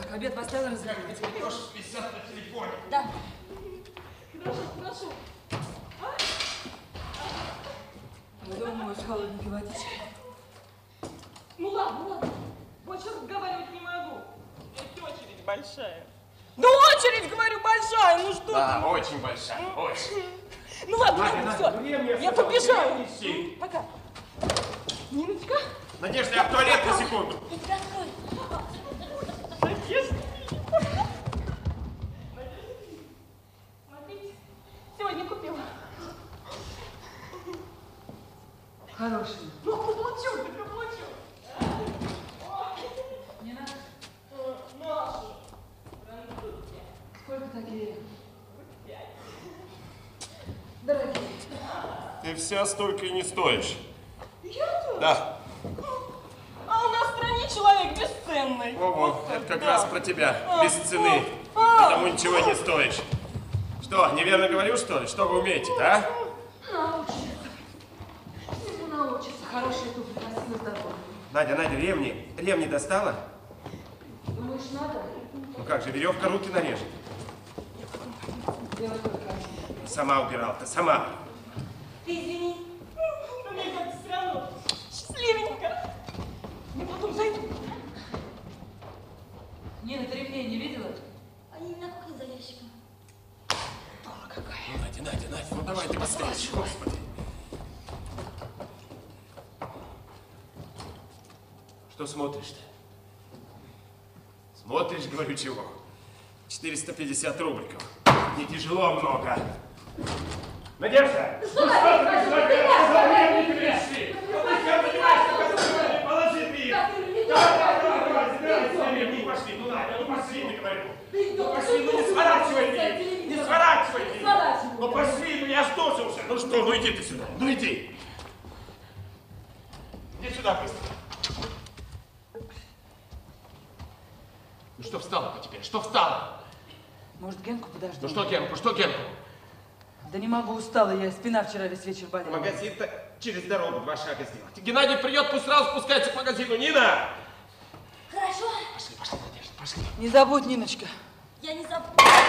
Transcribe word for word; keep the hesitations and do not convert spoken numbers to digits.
обед поставила разговаривать. Ты берешь пятьдесят на телефоне. Да. Прошу, прошу. Думаю, с холодненькой водичкой. Ну ладно, ладно. Больше разговаривать не могу. Ведь очередь большая. Да очередь, говорю, большая, ну что Да, ты? очень большая, очень. Ну ладно, Надя, ладно, Надя, все. ну не мне Я сказала, побежала. не неси. Пока. Ниночка. Надежда, я в туалет на секунду. Я тебя открою. Надежда. Смотрите, сегодня купила. Хороший. Ну, получу, так получу. Не надо. Наши. Сколько такие? Дорогие. Ты вся столько и не стоишь. Я-то? Да. А у нас в стране человек бесценный. Ого, это как Да. раз про тебя. А, Без цены. а. Потому ничего не стоишь. Что, неверно говорю, что ли? Что вы умеете-то, а? Научится. Всему научится. Хорошие туфли носила здоровье. Надя, Надя, ремни. Ремни достала? Думаешь, надо? Ну как же, веревка руки нарежет. Делай только один. Сама убирал-то, сама. Ты извини. Но мне как-то все равно счастливенько. Мы потом зайдем. Нина, ты ремней не видела? Они на кухне за ящиком. О, какая. Ну, Надя, Надя, Надя, ну давай ты быстрее, господи. Что смотришь-то? Смотришь, говорю, чего? четыреста пятьдесят рубликов. Не тяжело много. Надежда! Что ну, такое? что ты, что ты, что ты, не тряси! Ну, ты чем занимаешься? Положи ты их! Давай, давай, давай, забирай свои ремни, пошли, ну Надя, ну пошли, ты говорю. Ну пошли, ну не сворачивай ты, не сворачивай ты. Ну пошли, ну я жду уже. Ну что, ну иди ты сюда, ну иди. Иди сюда быстро. Ну что встала-то теперь, что встала? Может, Генку подожди? Ну что Генку, что Генку? Да не могу, устала я. Спина вчера весь вечер болела. Магазин-то через дорогу два шага сделать. Геннадий придет, пусть сразу спускается к магазину. Нина! Хорошо? Пошли, пошли, Надежда, пошли. Не забудь, Ниночка. Я не забуду.